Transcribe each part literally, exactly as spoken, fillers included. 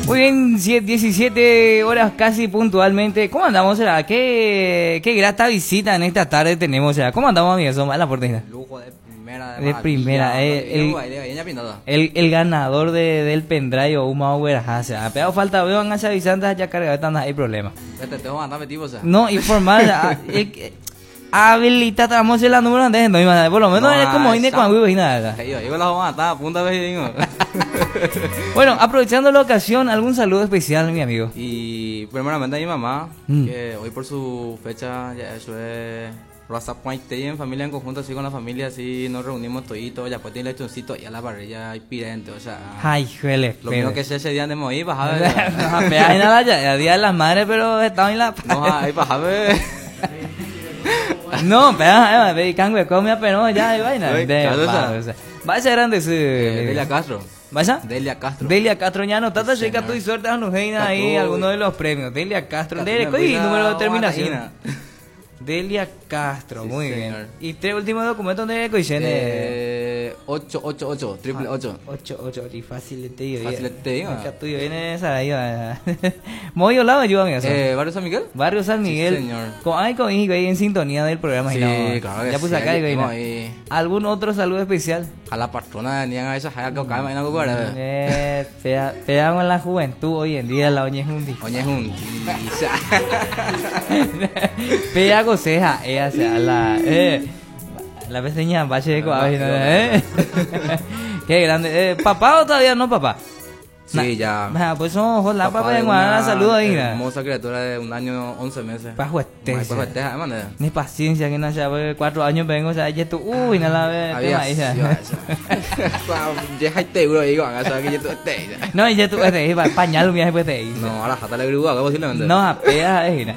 Muy bien, diecisiete horas casi puntualmente. ¿Cómo andamos, será? ¿Qué, qué grata visita en esta tarde tenemos, será? ¿Cómo andamos, amigos? Somos a la porteña. Lujo de primera. De primera. Eh, el, el, el ganador de, del pendrive, Uma Uberha, se ha pegado falta, veo, van a avisar, ya cargado, no hay problema. Este te voy a mandar metido, o sea. No, informal. Habilita, tramos el número antes, no iba a por lo menos es como vine con Wii, nada. Yo, yo la vamos a matar, punta vez. Bueno, aprovechando la ocasión, algún saludo especial, mi amigo. Y primeramente a mi mamá, mm. que hoy por su fecha, ya eso es WhatsApp en familia en conjunto, así con la familia, así nos reunimos toditos, ya pues tiene lechoncito y a la parrilla hay pirente, o sea. Ay, juele. Lo mismo que ese día de morir, baja ver. No, hay nada ya, el día de las madres, pero estaba en la. No, ahí baja ver. No, pero ve cangüe comia, pero ya hay vaina. Vaya grande ese. Delia Castro. ¿Vaya? Delia Castro. Delia Castro, ya no tata chica tu y suerte a Nujeina ahí alguno de los premios. Delia Castro, Delia, ¿cuál es el número de terminación? Delia Castro, sí, muy señor. bien. ¿Y tres últimos documentos de coincidencia? Eh, ocho ocho ocho, triple ocho. ocho ocho, y fácil te digo. Fácil te digo. Acá tuyo viene esa ahí. Muy lado yo, amigo. Eh, ¿Barrio San Miguel? Barrio San Miguel. Sí, señor. Con, ay, con ahí en sintonía del programa. Sí, no, claro que ya puse sí, acá y ahí. ¿Algún otro saludo especial? A la patrona de Nian a esa jaya que acá me imagino que Eh, pegamos en la juventud hoy en día, la oña es un día. Oña es un día. Pega coseja, ella sea la. Eh, la peseña bache de coavina, eh. Qué grande. Eh, ¿Papá o todavía no, papá? Sí, ya. Nah, pues somos ojo, la papá de Guadalajara, saludo ahí. Hermosa criatura de un año, once meses. Pajuesteja. Pajuesteja, de manera. Ni paciencia, que no sea, cuatro años vengo, o sea, ya tú, uy, no la ve. Había sido eso. Ya hay te euro ahí, van a saber que ya tú estés. No, ya tú estés, pañal, mira, después de ahí. No, ahora jata le grúa, posiblemente. No, apenas, es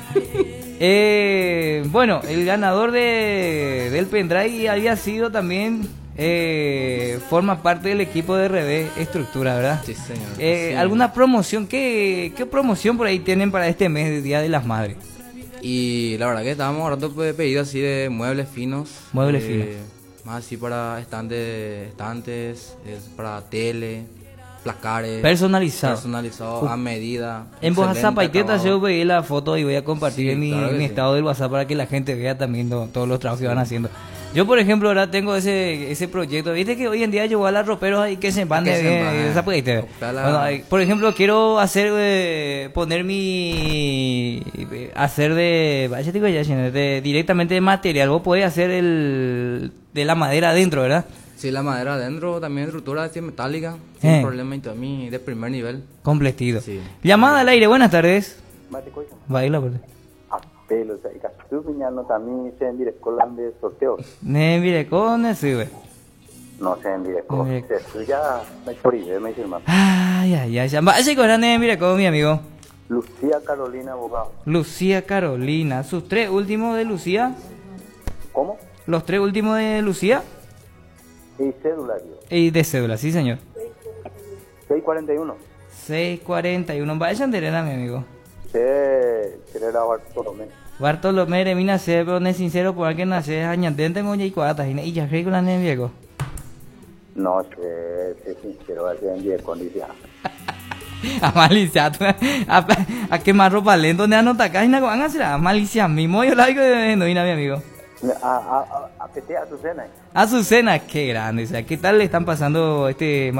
eh, bueno, el ganador de del pendrive había sido también. Eh, forma parte del equipo de R D Estructura, ¿verdad? Sí, señor. Eh, sí. ¿Alguna promoción? ¿Qué, ¿Qué promoción por ahí tienen para este mes de Día de las Madres? Y la verdad que estábamos hablando de pedidos así de muebles finos. Muebles eh, finos. Más así para estantes, estantes es para tele, placares. Personalizado. Personalizado, uh. a medida. En WhatsApp y teta yo pedí la foto y voy a compartir sí, en mi, claro mi sí. estado del WhatsApp para que la gente vea también lo, todos los trabajos sí. que van haciendo. Yo, por ejemplo, ahora tengo ese ese proyecto. Viste que hoy en día llegó a las roperos ahí que se van de bien. Esa puede bueno, por ejemplo, quiero hacer, eh, poner mi. Hacer de. Vaya, digo ya, de, directamente de material. Vos podés hacer el. De la madera adentro, ¿verdad? Sí, la madera adentro, también estructura así metálica. Sin eh. problema, y también de primer nivel. Completito. Sí. Llamada al aire, buenas tardes. Baila, por Pelo, o sea, y Castro Piñano también se envirecó de sorteos. ¿Ne envirecó ne sube? No se envirecó. Eso ya me prohíbe, me dice hermano. Ay, ay, ay. Vaya con la ne envirecó, mi amigo. Lucía Carolina Abogado. Lucía Carolina. ¿Sus tres últimos de Lucía? ¿Cómo? ¿Los tres últimos de Lucía? Y cédula. Y de cédula, sí, señor. seis cuarenta y uno. seis cuarenta y uno. Vaya enderera, mi amigo. Sí, era Bartolomé. Bartolomé, de mi nacer, pero no es sincero, por que nacer, añadente con y cuatas, y ya creo que la ne viejo. No sé, es sincero, así en viejo, dice. A malicia, a, a quemar ropa lento, donde anota acá, y no van a hacer a malicia mismo, yo la digo de no, mi amigo. A, a, a, a, a Azucena. Azucena, qué grande, o sea, ¿qué tal le están pasando este